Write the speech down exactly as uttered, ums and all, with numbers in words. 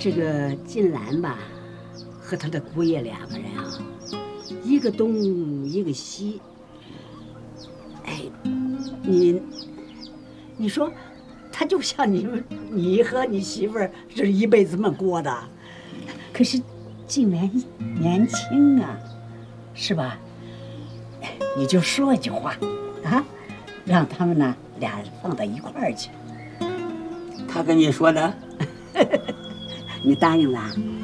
这个金兰吧，和他的姑爷两个人啊，一个东一个西。哎，你你说，他就像你们你和你媳妇儿这一辈子这么过的，可是金莲年轻啊，是吧？你就说一句话，啊，让他们呢俩放到一块儿去。 他跟你说的？ 你答应了？